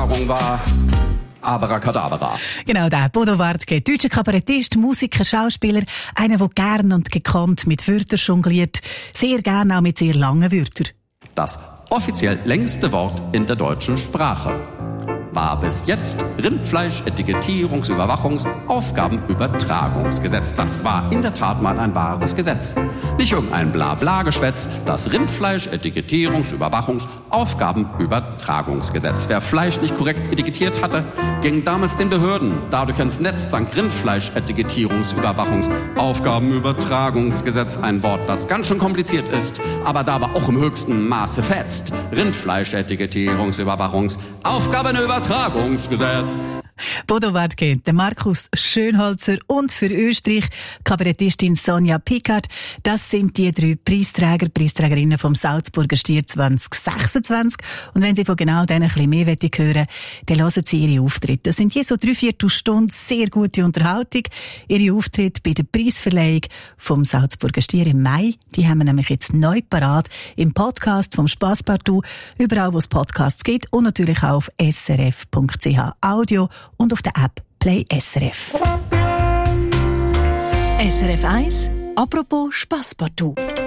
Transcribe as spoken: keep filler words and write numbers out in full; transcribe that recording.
Übertragung war Abracadabra. Genau, der Bodo Wartke, deutscher Kabarettist, Musiker, Schauspieler, einer, der gern und gekonnt mit Wörtern jongliert, sehr gern auch mit sehr langen Wörtern. Das offiziell längste Wort in der deutschen Sprache war bis jetzt Rindfleisch-Etikettierungs-Überwachungs-, Aufgabenübertragungsgesetz. Das war in der Tat mal ein wahres Gesetz. Nicht irgendein Blabla-Geschwätz, das Rindfleisch-Etikettierungs-, Überwachungs-, Aufgabenübertragungsgesetz. Wer Fleisch nicht korrekt etikettiert hatte, ging damals den Behörden dadurch ins Netz, dank Rindfleisch-Etikettierungs-, Überwachungs-, Aufgabenübertragungsgesetz. Ein Wort, das ganz schön kompliziert ist, aber dabei auch im höchsten Maße fetzt. Rindfleisch-Etikettierungs-, Überwachungs-, Aufgabenübertragungsgesetz. Übertragungsgesetz. Bodo Wartke, der Markus Schönholzer und für Österreich Kabarettistin Sonja Pickard. Das sind die drei Preisträger, Preisträgerinnen vom Salzburger Stier zwanzig sechsundzwanzig. Und wenn Sie von genau denen ein bisschen mehr hören, dann hören Sie ihre Auftritte. Das sind je so drei Viertelstunden sehr gute Unterhaltung. Ihre Auftritte bei der Preisverleihung vom Salzburger Stier im Mai, die haben wir nämlich jetzt neu parat im Podcast vom Spasspartout, überall wo es Podcasts gibt und natürlich auch auf s r f punkt c h Audio und auf der App Play S R F. S R F eins, apropos Spasspartout.